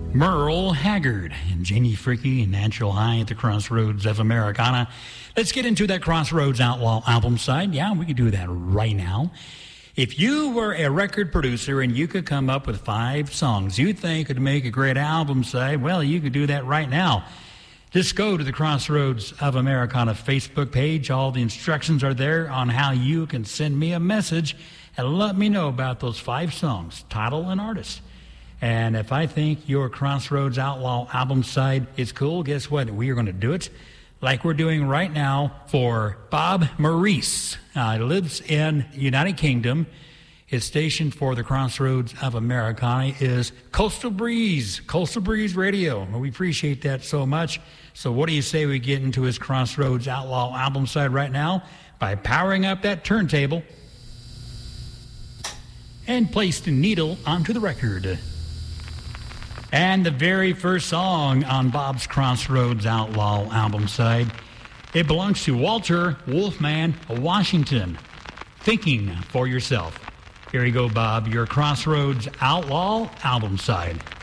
Merle Haggard and Janie Freaky and Natural High at the Crossroads of Americana. Let's get into that Crossroads Outlaw album side. Yeah, we can do that right now. If you were a record producer and you could come up with 5 songs you think would make a great album side, well, you could do that right now. Just go to the Crossroads of Americana Facebook page. All the instructions are there on how you can send me a message and let me know about those 5 songs, title and artist. And if I think your Crossroads Outlaw album side is cool, guess what? We are going to do it like we're doing right now for Bob Maurice. He lives in United Kingdom. His station for the Crossroads of Americana is Coastal Breeze Radio. We appreciate that so much. So what do you say we get into his Crossroads Outlaw album side right now by powering up that turntable and place the needle onto the record. And the very first song on Bob's Crossroads Outlaw album side, it belongs to Walter Wolfman Washington, Thinking for Yourself. Here you go, Bob, your Crossroads Outlaw album side.